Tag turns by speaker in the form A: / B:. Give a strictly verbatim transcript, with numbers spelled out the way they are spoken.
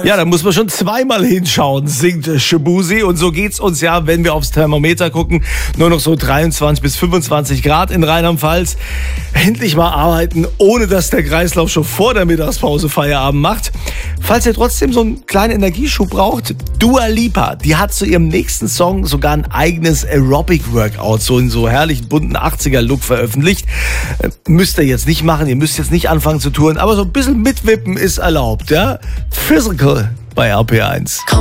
A: Ja, da muss man schon zweimal hinschauen, singt Shaboozey. Und so geht's uns ja, wenn wir aufs Thermometer gucken. Nur noch so dreiundzwanzig bis fünfundzwanzig Grad in Rheinland-Pfalz. Endlich mal arbeiten, ohne dass der Kreislauf schon vor der Mittagspause Feierabend macht. Falls ihr trotzdem so einen kleinen Energieschub braucht, Dua Lipa, die hat zu ihrem nächsten Song sogar ein eigenes Aerobic-Workout, so in so herrlichen bunten achtziger-Look veröffentlicht. Äh, müsst ihr jetzt nicht machen, ihr müsst jetzt nicht anfangen zu touren, aber so ein bisschen mitwippen ist erlaubt, ja? Physical bei R P eins.